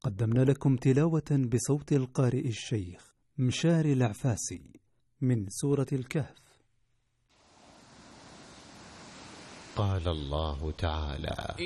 قدمنا لكم تلاوة بصوت القارئ الشيخ مشاري العفاسي من سورة الكهف. قال الله تعالى: